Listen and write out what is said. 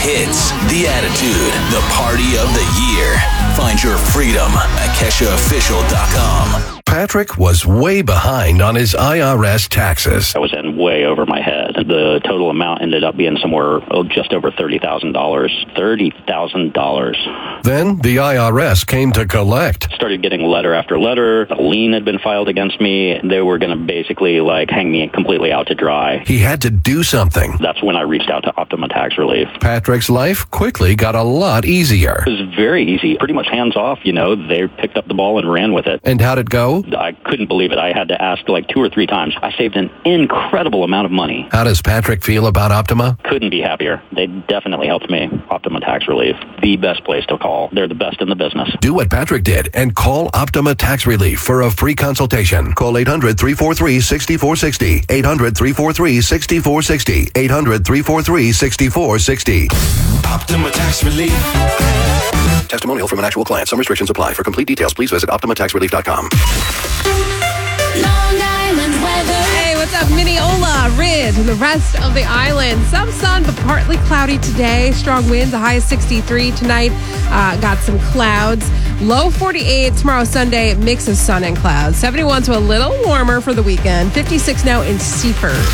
Hits, the attitude, the party of the year. Find your freedom at KeshaOfficial.com. Patrick was way behind on his IRS taxes. I was in way over my head. The total amount ended up being somewhere just over $30,000. $30,000. Then the IRS came to collect. Started getting letter after letter. A lien had been filed against me. They were going to basically hang me completely out to dry. He had to do something. That's when I reached out to Optima Tax Relief. Patrick's life quickly got a lot easier. It was very easy, pretty much hands off. They picked up the ball and ran with it. And how'd it go? I couldn't believe it. I had to ask 2 or 3 times. I saved an incredible amount of money. How does Patrick feel about Optima? Couldn't be happier. They definitely helped me. Optima Tax Relief, the best place to call. They're the best in the business. Do what Patrick did and call Optima Tax Relief for a free consultation. Call 800-343-6460. 800-343-6460. 800-343-6460. Optima Tax Relief. Testimonial from an actual client. Some restrictions apply. For complete details, please visit OptimaTaxRelief.com. Long Island weather. Hey, what's up, Mineola, Ridge, and the rest of the island? Some sun, but partly cloudy today. Strong winds, a high of 63 tonight. Got some clouds. Low 48 tomorrow, Sunday. Mix of sun and clouds. 71, so a little warmer for the weekend. 56 now in Seaford.